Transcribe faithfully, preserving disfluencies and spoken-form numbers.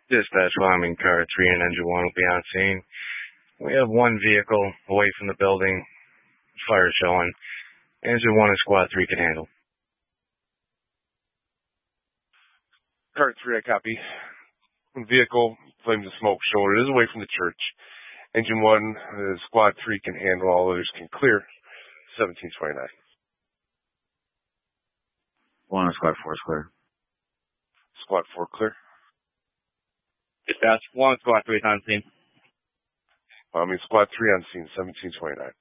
Dispatch bombing car three and engine one will be on scene. We have one vehicle away from the building. Fire showing. Engine one and squad three can handle. Car three, I copy. One vehicle, flames of smoke showing it is away from the church. Engine one, uh, squad three can handle. All others can clear. seventeen twenty-nine. One on squad four is clear. Squad four clear. Dispatch, one squad three is on scene. I mean, squad three on scene, seventeen twenty-nine.